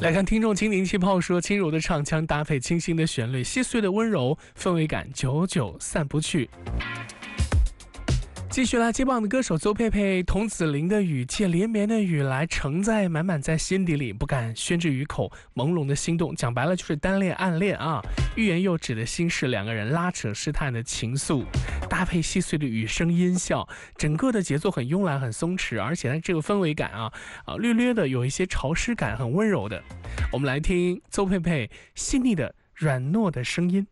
来看听众青柠气泡说，轻柔的唱腔搭配清新的旋律，细碎的温柔，氛围感久久散不去。继续来接棒的歌手邹佩佩，童子霖的雨借连绵的雨来承载满满在心底里，不敢宣之于口，朦胧的心动，讲白了就是单恋暗恋啊，欲言又止的心事，两个人拉扯试探的情愫，搭配细碎的雨声音效，整个的节奏很慵懒很松弛，而且它这个氛围感略略的有一些潮湿感，很温柔的。我们来听邹佩佩细腻的软糯的声音。